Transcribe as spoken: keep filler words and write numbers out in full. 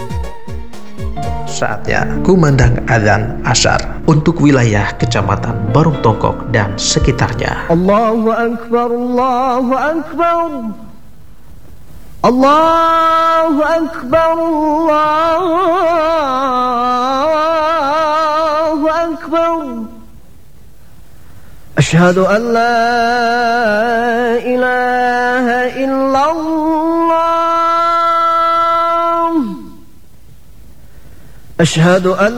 Saatnya kumandang adzan asyar untuk wilayah Kecamatan Barung Tongkok dan sekitarnya. Allahu Akbar, Allahu Akbar, Allahu Akbar, Allahu Akbar. Asyhadu an la ilaha illallah. Asyhadu an